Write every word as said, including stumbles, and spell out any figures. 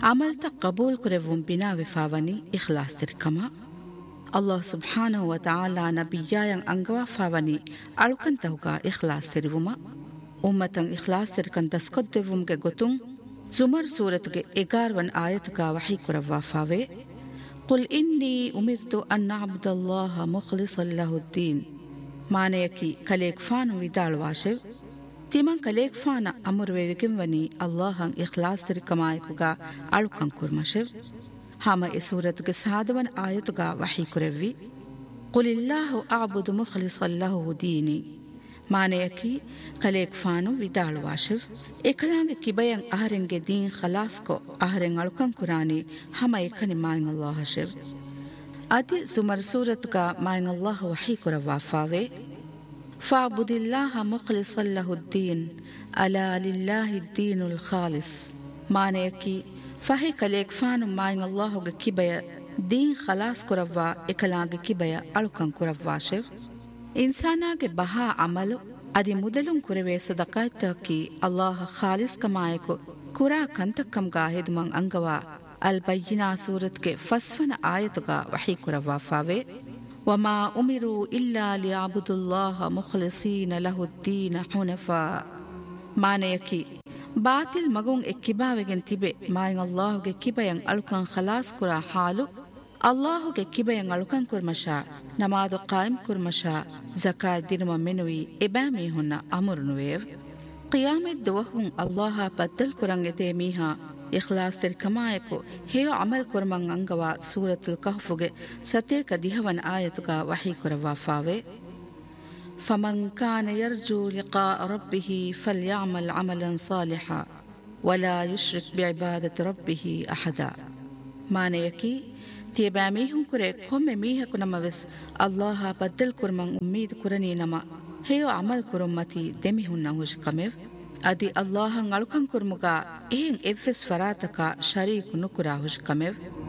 ಅಮಲ್ತ ಕಬೂಲ್ ಕುರೆವುಂ ಬಿನಾ ವಿಫಾವನಿ ಇಖ್ಲಾಸ್ ತಿರ್ಕಮ ಅಲ್ಲಾಹ್ ಸುಬ್ಹಾನಹು ವ ತಆಲಾ ನಬಿಯಾಯಂ ಅಂಗವಾ ಫಾವನಿ ಅಳುಕಂತಹುಗ ಇಖ್ಲಾಸ್ ತಿರುವುಮ ಉಮ್ಮತಂ ಇಖ್ಲಾಸ್ ತಿರ್ಕಂ ದಸ್ಕೊದ್ದೆವುಂಗೆ ಗೊತ್ತುಂ ಜುಮರ್ ಸೂರತ್ಗೆ ಎಗಾರ್ವನ್ ಆಯತುಗ ವಹಿ ಕುರವ್ವಾ ಫಾವೆ ಕುಲ್ ಇನ್ನಿ ಉಮಿರ್ತು ಅನ್ ಅಬ್ದಲ್ಲಾಹ ಮುಖ್ಲಿಸನ್ ಲಹುದ್ದೀನ್ ಮಾನೆಯಕಿ ಕಲೇಕ್ ಫಾನು ವಿದಾಳ್ವಾಶೆವ್ ತಿಮಂ ಕಲೇಕ್ ಫಾನ ಅಮುರ್ವೆವಿಗಿಂವನಿ ಅಲ್ಲಾಹಂ ಇಖ್ಲಾಸ್ ತಿರ್ಕಮಾಯಕುಗ ಅಳುಕಂ ಕುರ್ಮಶೆವ್ ಹಾಮ ಎ ಸೂರತ್ಗೆ ಸಾದವನ್ ಆಯತುಗ ವಹಿ ಕುರೆವ್ವಿ ಕುಲಿಲ್ಲಾಹು ಅಬುದು ಮುಖ್ಲಿಸನ್ ಲಹು ದೀನಿ ಮಾನೆಯಕಿ ಕಲೇಕ್ ಫಾನು ವಿದಾಳ್ವಾಶೆವ್ ಎಕಲಾಂಗೆ ಕಿಬಯಂ ಅಹರೆಂಗೆ ದೀನ್ ಖಲಾಸ್ಕೊ ಅಹರೆಂ ಅಳುಕಂ ಕುರಾನಿ ಹಮ ಎಕನಿ ಮಾಯಂ ಅಲ್ಲಾಹ ಶೆವ್ ಅದಿ ಸುಮರ್ ಸೂರತ್ಗ ಮಾಯಂ ಅಲ್ಲಾಹ ವಹಿ ಕುರವ್ವಾ ಫಾವೆ فاعبد الله مخلصا له الدين ألا لله الدين الخالص معنيكي فهي كليك فانو ماين الله كيبيا دين خلاص كروا إكلاغ كيبيا ألوكن كروا شف إنسانا بها عملو أدي مدلون كروي صدقاتكي الله خالص كمايكو كرا كنتكم غاهد من أنغوا البينا سورة كي فسفن آيتغا وحي كروا فاوي وما أمروا إلا ليعبدوا الله مخلصين له الدين حنفاء معنيكي باطل مغون اكباوغن تبه ماين الله كيبين ألوكن خلاص كرا حالو الله كيبين ألوكن كرمشا نماذ قائم كرمشا زكاة ديرم منوي إبامي هنا أمر نويف قيام الدوهم الله بدل كرن يتيميها ಇಖ್ಲಾಸ್ ತಿರ್ಕಮಾಯಕು ಹೇಯೋ ಅಮಲ್ ಕುರ್ಮಂ ಅಂಗವ ಸೂರತುಲ್ ಕಹ್ಫುಗೆ ಸತೇಕ ದಿಹವನ ಆಯತುಗ ವಹಿ ಕುರವಾ ಫಾವೆ ಫಮನ್ ಕಾನ ಯರ್ಜು ಲಿಕಾ ರಬ್ಬಿಹಿ ಫಲ್ಯಅಮಲ್ ಅಮಲನ್ ಸಾಲಿಹಾ ವಲಾ ಯುಶ್ರಿಕ್ ಬಿಇಬಾದತಿ ರಬ್ಬಿಹಿ ಅಹದ ಮಾನೆಯಕಿ ತಿಯಬಾಮಿ ಹುಂ ಕುರೆ ಕೊಮ್ಮೆ ಮೀಹಕು ನಮವೆಸ್ ಅಲ್ಲಾಹ ಬದ್ದಲ್ ಕುರ್ಮಂ ಉಮ್ಮೀದ್ ಕುರನಿ ನಮ ಹೇಯೋ ಅಮಲ್ ಕುರುಮ್ಮತಿ ದೆಮಿ ಹುನ್ನ ಹುಷ್ ಕಮೆವ್ ಅದಿ ಅಲ್ಲಾಹಂ ಅಳುಕಂ ಕುರ್ಮುಗ ಏನ್ ಎವ್ವೆಸ್ ಫರಾತಕ ಶರೀಕು ನುಕುರಾ ಹುಷ್ ಕಮೆವ್